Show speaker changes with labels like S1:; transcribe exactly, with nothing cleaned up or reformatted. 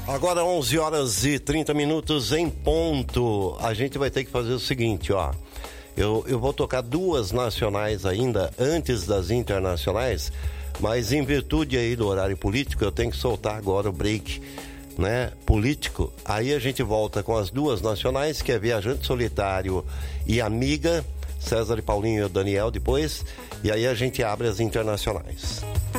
S1: Agora onze horas e trinta minutos em ponto. A gente vai ter que fazer o seguinte, ó. Eu, eu vou tocar duas nacionais ainda antes das internacionais, mas em virtude aí do horário político, eu tenho que soltar agora o break, né, político. Aí a gente volta com as duas nacionais, que é Viajante Solitário e Amiga, César e Paulinho e o Daniel depois, e aí a gente abre as internacionais.